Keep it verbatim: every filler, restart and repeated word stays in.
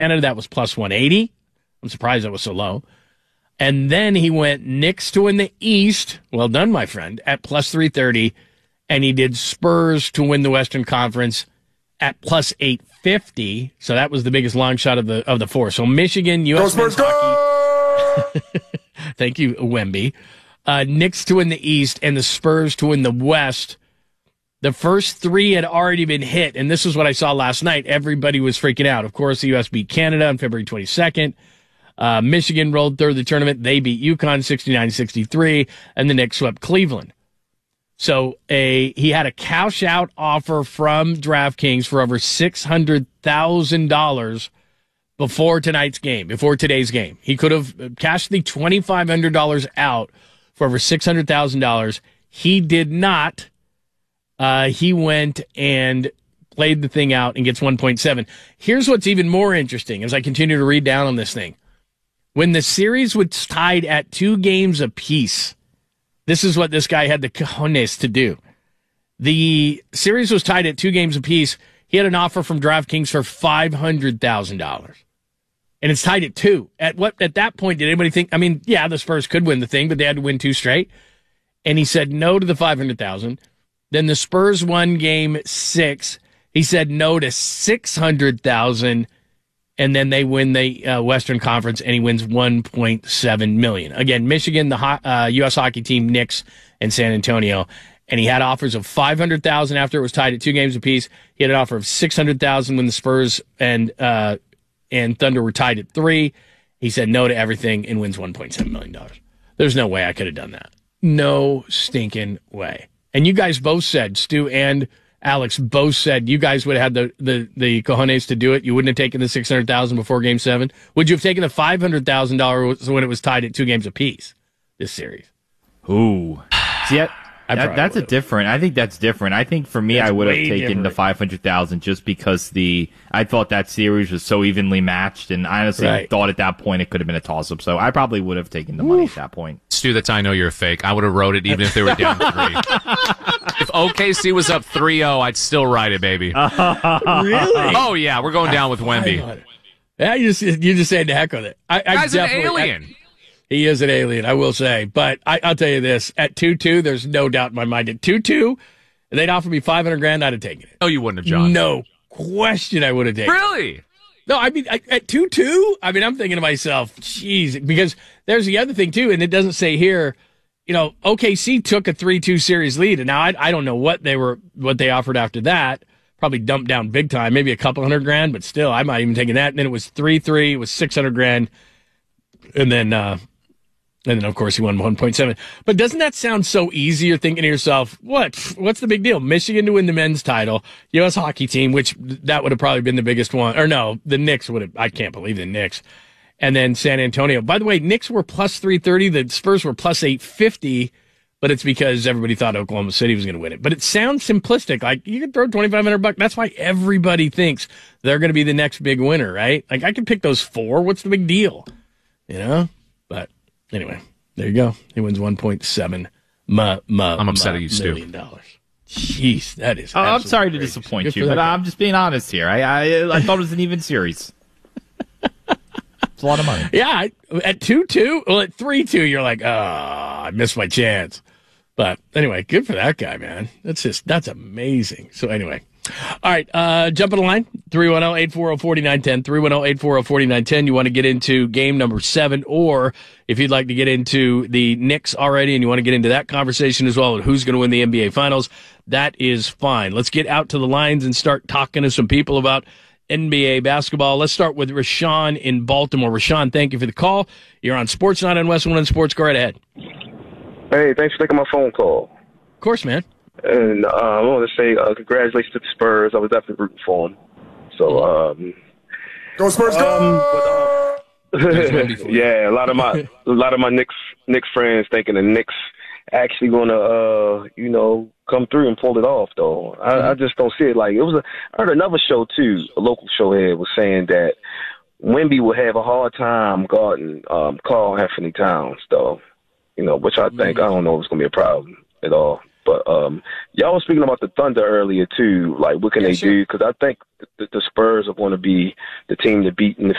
Canada, that was plus one eighty. I'm surprised that was so low. And then he went Knicks to win the East. Well done, my friend, at plus three thirty. And he did Spurs to win the Western Conference at plus eight fifty. So that was the biggest long shot of the of the four. So Michigan, U S men's hockey. Thank you, Wemby. Uh, Knicks to win the East and the Spurs to win the West. The first three had already been hit, and this is what I saw last night. Everybody was freaking out. Of course, the U S beat Canada on February twenty-second. Uh, Michigan rolled through the tournament. They beat UConn sixty-nine sixty-three, and the Knicks swept Cleveland. So a he had a cash-out offer from DraftKings for over six hundred thousand dollars before tonight's game, before today's game. He could have cashed the two thousand five hundred dollars out for over six hundred thousand dollars. He did not. Uh, he went and played the thing out and gets one point seven. Here's what's even more interesting as I continue to read down on this thing. When the series was tied at two games apiece, this is what this guy had the cojones to do. The series was tied at two games apiece. He had an offer from DraftKings for five hundred thousand dollars. And it's tied at two. At what? At that point, did anybody think, I mean, yeah, the Spurs could win the thing, but they had to win two straight. And he said no to the five hundred thousand dollars. Then the Spurs won game six. He said no to six hundred thousand dollars. And then they win the uh, Western Conference, and he wins one point seven million dollars. Again, Michigan, the ho- uh, U S hockey team, Knicks, and San Antonio. And he had offers of five hundred thousand dollars after it was tied at two games apiece. He had an offer of six hundred thousand dollars when the Spurs and uh, and Thunder were tied at three. He said no to everything and wins one point seven million dollars. There's no way I could have done that. No stinking way. And you guys both said, Stu and Alex both said you guys would have had the, the, the cojones to do it. You wouldn't have taken the six hundred thousand dollars before game seven. Would you have taken the five hundred thousand dollars when it was tied at two games apiece this series? Ooh. See, that, that, that's would've. a different. I think that's different. I think for me, That's I would have way taken different. the five hundred thousand dollars just because the I thought that series was so evenly matched, and I honestly Right. thought at that point it could have been a toss-up. So I probably would have taken the money at that point. Stu, that's how I know you're a fake. I would have wrote it even if they were down three. If O K C was up three oh, I'd still write it, baby. Really? Oh, yeah, we're going down with Wemby. Yeah, you just you just said to heck with it. I, I Guy's an definitely- alien. I- he is an alien, I will say. But I, I'll tell you this: at two two, there's no doubt in my mind. At two two, they'd offer me five hundred grand. I'd have taken it. No, you wouldn't have, John. No question, I would have taken it. Really? No, I mean, I, at two two, I mean, I'm thinking to myself, geez, because there's the other thing, too, and it doesn't say here, you know, O K C took a three two series lead, and now I, I don't know what they were, what they offered after that. Probably dumped down big time, maybe a couple hundred grand, but still, I might even taken that. And then it was three three, it was six hundred grand, and then, uh, and then, of course, he won one point seven. But doesn't that sound so easy? You're thinking to yourself, what? What's the big deal? Michigan to win the men's title, U S hockey team, which that would have probably been the biggest one. Or no, the Knicks would have. I can't believe the Knicks. And then San Antonio. By the way, Knicks were plus three thirty. The Spurs were plus eight fifty. But it's because everybody thought Oklahoma City was going to win it. But it sounds simplistic. Like, you could throw twenty-five hundred bucks. That's why everybody thinks they're going to be the next big winner, right? Like, I could pick those four. What's the big deal? You know? But anyway. There you go. He wins one point seven ma, ma, I'm upset ma at you, Stu. million dollars. Jeez, that is. Oh, I'm absolutely sorry to crazy. disappoint Good you, for but that guy. I'm just being honest here. I I, I thought it was an even series. It's a lot of money. Yeah, I- at two two, well, at three two, you're like, oh, I missed my chance. But anyway, good for that guy, man. That's just that's amazing. So anyway, all right, uh, jump on the line three one zero, eight four zero, four nine one zero three one zero, eight four zero, four nine one zero. You want to get into game number seven, or if you'd like to get into the Knicks already and you want to get into that conversation as well, and who's going to win the N B A Finals, that is fine. Let's get out to the lines and start talking to some people about N B A basketball. Let's start with Rashawn in Baltimore. Rashawn, thank you for the call. You're on Sports Night on West One Sports. Go right ahead. Hey, thanks for taking my phone call. Of course, man. And uh, I want to say uh, congratulations to the Spurs. I was definitely rooting for them. So, um, Go Spurs, go! um, but, uh, yeah, a lot of my a lot of my Knicks Knicks friends thinking the Knicks actually gonna uh, you know come through and pull it off. Though I, I just don't see it. Like it was a I heard another show too. A local show here was saying that Wemby will have a hard time guarding um, Karl Anthony Towns, though. You know, which I think I don't know if it's gonna be a problem at all. But um, y'all was speaking about the Thunder earlier too. Like, what can Yeah, they sure. do? Because I think the, the Spurs are going to be the team to beat in the